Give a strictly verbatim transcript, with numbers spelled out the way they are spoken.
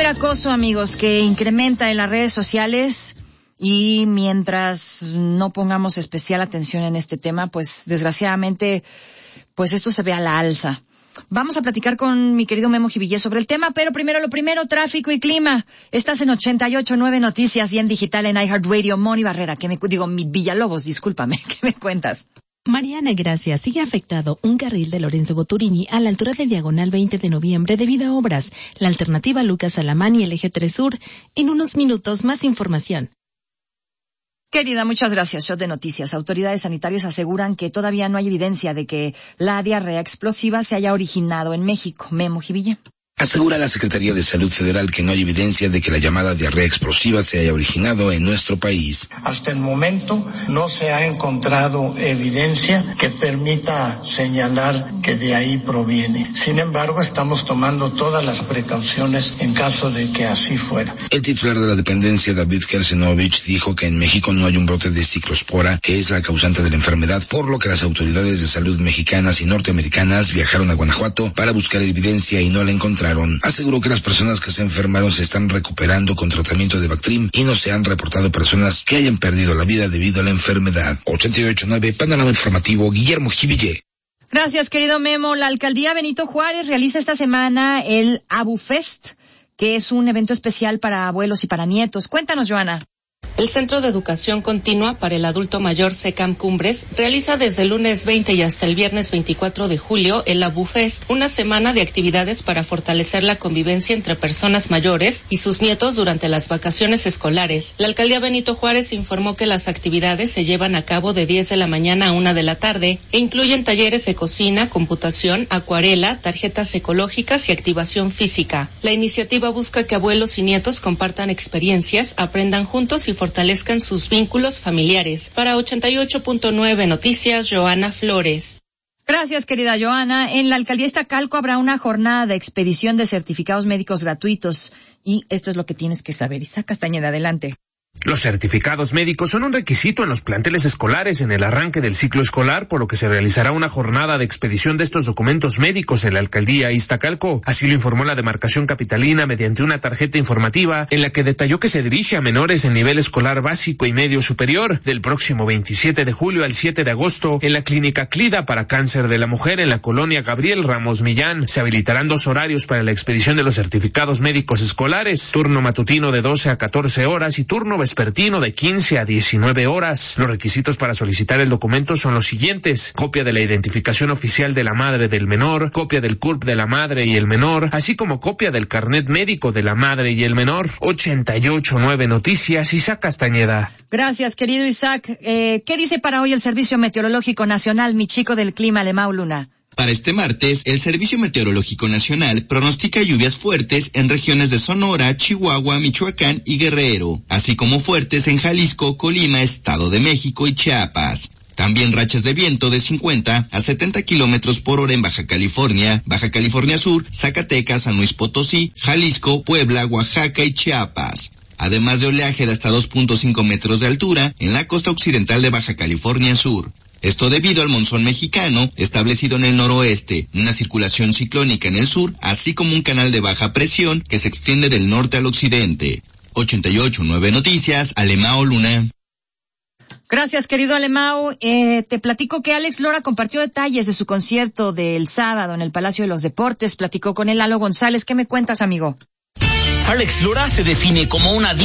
ciberacoso, amigos, que incrementa en las redes sociales, y mientras no pongamos especial atención en este tema, pues desgraciadamente, pues esto se ve a la alza. Vamos a platicar con mi querido Memo Jivillé sobre el tema, pero primero lo primero, tráfico y clima. Estás en ochenta y ocho punto nueve Noticias y en digital en iHeartRadio. Moni Barrera, que me digo, mi Villalobos, discúlpame, ¿qué me cuentas? Mariana, gracias. Sigue afectado un carril de Lorenzo Boturini a la altura de Diagonal veinte de noviembre debido a obras. La alternativa Lucas Alamán y el eje tres Sur. En unos minutos, más información. Querida, muchas gracias. Shot de noticias. Autoridades sanitarias aseguran que todavía no hay evidencia de que la diarrea explosiva se haya originado en México. Memo Jivillé. Asegura la Secretaría de Salud Federal que no hay evidencia de que la llamada diarrea explosiva se haya originado en nuestro país. Hasta el momento no se ha encontrado evidencia que permita señalar que de ahí proviene. Sin embargo, estamos tomando todas las precauciones en caso de que así fuera. El titular de la dependencia, David Gersenovich, dijo que en México no hay un brote de ciclospora, que es la causante de la enfermedad, por lo que las autoridades de salud mexicanas y norteamericanas viajaron a Guanajuato para buscar evidencia y no la encontraron. Aseguró que las personas que se enfermaron se están recuperando con tratamiento de Bactrim y no se han reportado personas que hayan perdido la vida debido a la enfermedad. ochenta y ocho punto nueve, Panorama Informativo, Guillermo Jivillé. Gracias, querido Memo. La alcaldía Benito Juárez realiza esta semana el AbuFest, que es un evento especial para abuelos y para nietos. Cuéntanos, Joana. El Centro de Educación Continua para el Adulto Mayor SECAM Cumbres realiza desde el lunes veinte y hasta el viernes veinticuatro de julio el AbuFest, una semana de actividades para fortalecer la convivencia entre personas mayores y sus nietos durante las vacaciones escolares. La alcaldía Benito Juárez informó que las actividades se llevan a cabo de diez de la mañana a una de la tarde e incluyen talleres de cocina, computación, acuarela, tarjetas ecológicas y activación física. La iniciativa busca que abuelos y nietos compartan experiencias, aprendan juntos y fortalezcan sus vínculos familiares. Para ochenta y ocho punto nueve Noticias, Joana Flores. Gracias, querida Joana. En la alcaldía Iztacalco habrá una jornada de expedición de certificados médicos gratuitos. Y esto es lo que tienes que saber. Isaac Castañeda, adelante. Los certificados médicos son un requisito en los planteles escolares en el arranque del ciclo escolar, por lo que se realizará una jornada de expedición de estos documentos médicos en la alcaldía Iztacalco. Así lo informó la demarcación capitalina mediante una tarjeta informativa en la que detalló que se dirige a menores en nivel escolar básico y medio superior. Del próximo veintisiete de julio al siete de agosto, en la clínica Clida para cáncer de la mujer en la colonia Gabriel Ramos Millán, se habilitarán dos horarios para la expedición de los certificados médicos escolares: turno matutino de doce a catorce horas y turno vespertino de quince a diecinueve horas. Los requisitos para solicitar el documento son los siguientes: copia de la identificación oficial de la madre del menor, copia del C U R P de la madre y el menor, así como copia del carnet médico de la madre y el menor. ochenta y ocho punto nueve Noticias, Isaac Castañeda. Gracias, querido Isaac. Eh, ¿Qué dice para hoy el Servicio Meteorológico Nacional, mi chico del clima, Alemão Luna? Para este martes, el Servicio Meteorológico Nacional pronostica lluvias fuertes en regiones de Sonora, Chihuahua, Michoacán y Guerrero, así como fuertes en Jalisco, Colima, Estado de México y Chiapas. También rachas de viento de cincuenta a setenta kilómetros por hora en Baja California, Baja California Sur, Zacatecas, San Luis Potosí, Jalisco, Puebla, Oaxaca y Chiapas. Además de oleaje de hasta dos punto cinco metros de altura en la costa occidental de Baja California Sur. Esto debido al monzón mexicano, establecido en el noroeste, una circulación ciclónica en el sur, así como un canal de baja presión que se extiende del norte al occidente. ochenta y ocho punto nueve Noticias, Alemão Luna. Gracias, querido Alemão. Eh, te platico que Alex Lora compartió detalles de su concierto del sábado en el Palacio de los Deportes. Platicó con él Lalo González. ¿Qué me cuentas, amigo? Alex Lora se define como una